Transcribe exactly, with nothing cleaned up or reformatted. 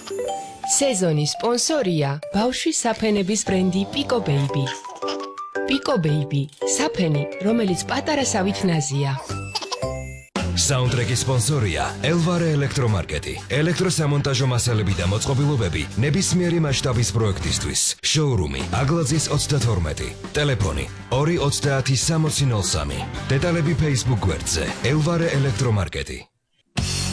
სეზონის სპონსორია ბავშვის საფენების ბრენდი Pico Baby. Pico Baby, საფენი, რომელიც პატარასავით ნაზია. Soundtrack-ის სპონსორია Elvare ელექტრომარკეტი. ელექტროსამონტაჟო მასალები და მოწყობილობები ნებისმიერი მასშტაბის პროექტისთვის. Showroom-ი აგლაძის ოცდათორმეტი. ტელეფონი ორი ოცდაათი სამოცი ნოლ სამი. დეტალები Facebook გვერდზე Elvare ელექტრომარკეტი.